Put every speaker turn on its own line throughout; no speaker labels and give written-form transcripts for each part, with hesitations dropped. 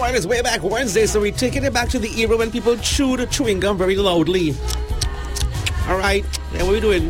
1, it's Way Back Wednesday, so we're taking it back to the era when people chewed chewing gum very loudly. Alright, and what are we doing?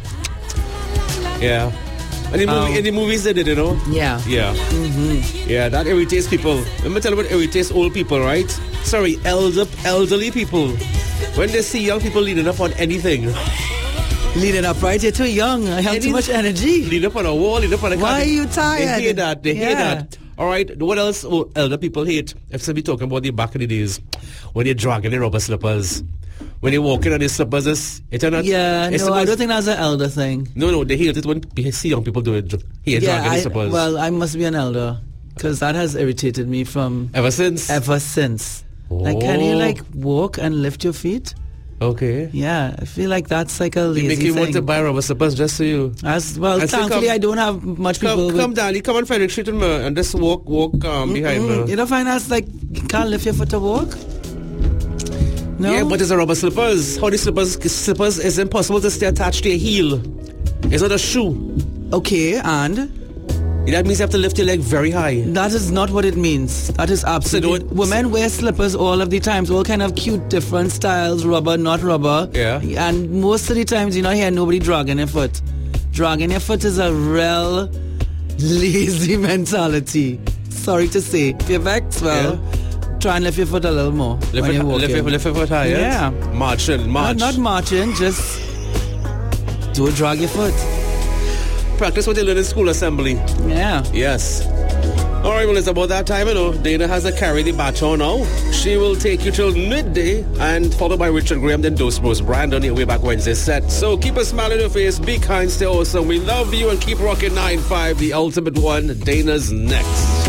Yeah. In the movies they did, you know?
Yeah.
Yeah. Yeah, that irritates people. Let me tell you what irritates old people, right? Sorry, elderly people. When they see young people leading up on anything.
Leading up, right? You're too young. I have too much energy.
Leading up on a wall, leading up on a car.
Why are you tired?
They hate that. They hate that. All right. What else elder people hate? If somebody talking about the back in the days when they're dragging the rubber slippers. When you're walking on the slippers, it's not...
Yeah, no, I don't think that's an elder thing.
No, they hate it when they see young people do it. Dragging the slippers.
Well, I must be an elder because that has irritated me from...
Ever since?
Ever since. Like, can you, walk and lift your feet?
Okay.
Yeah, I feel like that's like a lazy
thing. You want to buy rubber slippers just so you...
Thankfully, I don't have much people...
Come, Danny, come on Frederick Street and just walk behind me.
You don't find us, you can't lift your foot to walk? No?
Yeah, but it's a rubber slippers. How the slippers is impossible to stay attached to your heel. It's not a shoe.
Okay, and?
That means you have to lift your leg very high.
That is not what it means. That is absolutely... Women wear slippers all of the times, all kind of cute, different styles, rubber, not rubber.
Yeah.
And most of the times, you don't hear nobody dragging their foot. Dragging your foot is a real lazy mentality. Sorry to say. If you're vexed, try and lift your foot a little more when you're walking.
Lift your foot higher?
Yeah.
March.
Not marching, just don't drag your foot.
Practice what you learn in school assembly.
Yeah.
Yes. All right, well, it's about that time, you know. Dana has to carry the baton now. She will take you till midday and followed by Richard Graham, then Dos Bros Brand on your Way Back Wednesday set. So keep a smile on your face, be kind, stay awesome. We love you and keep rocking 9-5, the ultimate one. Dana's next.